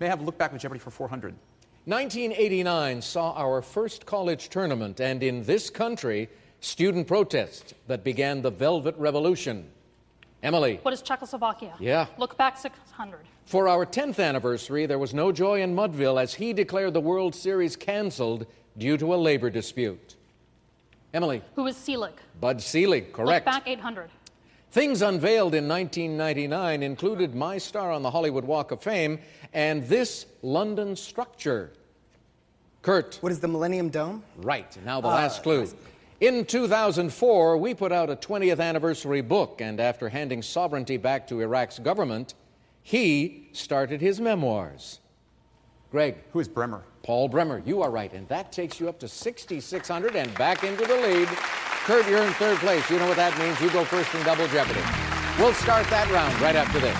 May I have a look back with Jeopardy for 400? 1989 saw our first college tournament, and in this country, student protests that began the Velvet Revolution. Emily. What is Czechoslovakia? Yeah. Look back 600. For our 10th anniversary, there was no joy in Mudville as he declared the World Series canceled due to a labor dispute. Emily. Who is Selig? Bud Selig, correct. Look back 800. Things unveiled in 1999 included my star on the Hollywood Walk of Fame and this London structure. Kurt. What is the Millennium Dome? Right. Now the last clue. In 2004, we put out a 20th anniversary book, and after handing sovereignty back to Iraq's government, he started his memoirs. Greg. Who is Bremer? Paul Bremer. You are right, and that takes you up to 6,600 and back into the lead. Kurt, you're in third place. You know what that means. You go first in Double Jeopardy. We'll start that round right after this.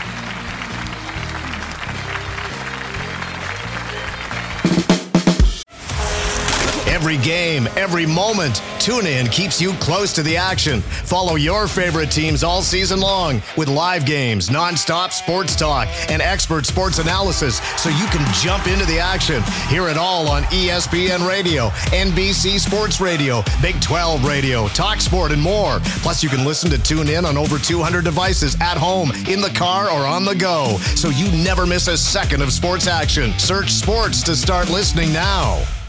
Every game, every moment, TuneIn keeps you close to the action. Follow your favorite teams all season long with live games, nonstop sports talk, and expert sports analysis so you can jump into the action. Hear it all on ESPN Radio, NBC Sports Radio, Big 12 Radio, TalkSport, and more. Plus, you can listen to TuneIn on over 200 devices at home, in the car, or on the go, so you never miss a second of sports action. Search sports to start listening now.